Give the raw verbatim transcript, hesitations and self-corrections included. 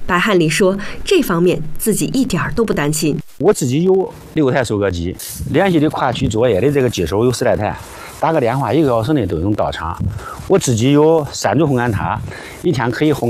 白汉礼说，这方面自己一点都不担心。 我自己有六台收割机，连续的跨区作业的这个机手有十来台，打个电话一个小时内都能到场。我自己有三组烘干塔，一天可以烘。